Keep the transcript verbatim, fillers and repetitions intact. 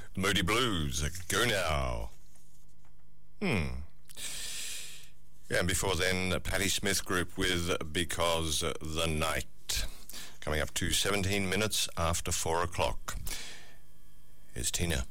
The Moody Blues, Go Now. Hmm. Yeah, and before then, Patti Smith Group with Because the Night. Coming up to seventeen minutes after four o'clock. Here's Tina.